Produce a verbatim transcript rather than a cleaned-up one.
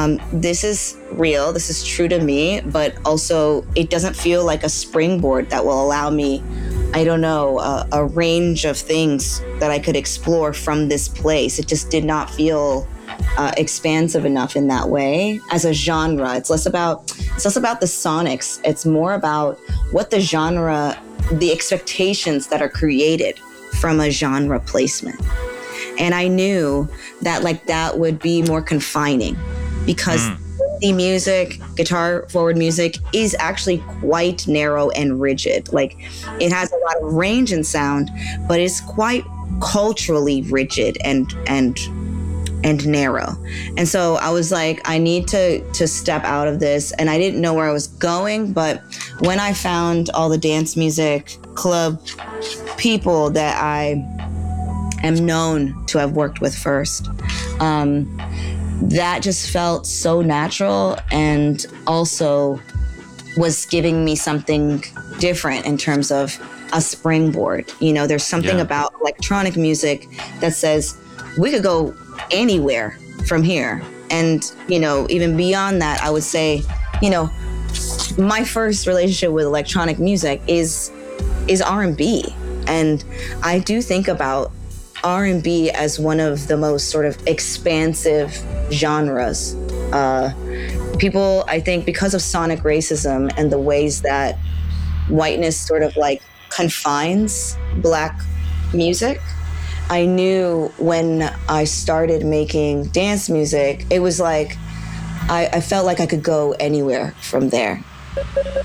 um, this is real, this is true to me, but also it doesn't feel like a springboard that will allow me, I don't know, a, a range of things that I could explore from this place. It just did not feel uh, expansive enough in that way as a genre. It's less about it's less about the sonics. It's more about what the genre, the expectations that are created from a genre placement. And I knew that like that would be more confining because mm. the music, guitar forward music is actually quite narrow and rigid. Like it has a lot of range and sound, but it's quite culturally rigid and and and narrow. And so I was like, I need to to step out of this. And I didn't know where I was going, but when I found all the dance music club people that I am known to have worked with first, um, that just felt so natural and also was giving me something different in terms of a springboard. You know, there's something yeah. about electronic music that says we could go anywhere from here. And, you know, even beyond that, I would say, you know, my first relationship with electronic music is is R and B. And I do think about R and B as one of the most sort of expansive genres. Uh, people, I think, because of sonic racism and the ways that whiteness sort of like confines Black music, I knew when I started making dance music, it was like, I, I felt like I could go anywhere from there.